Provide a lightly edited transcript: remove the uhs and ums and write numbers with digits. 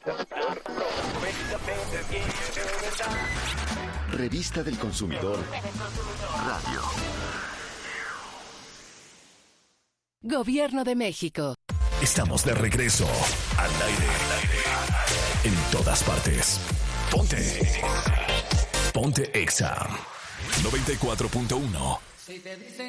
Revista del Consumidor Radio. Gobierno de México. Estamos de regreso al aire. En todas partes. Ponte Exa 94.1.